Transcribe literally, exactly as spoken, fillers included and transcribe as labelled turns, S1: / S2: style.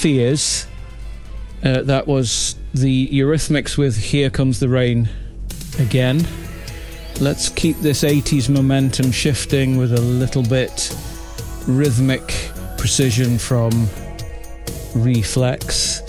S1: Fears. Uh, that was the Eurythmics with Here Comes the Rain again. Let's keep this eighties momentum shifting with a little bit rhythmic precision from Reflex.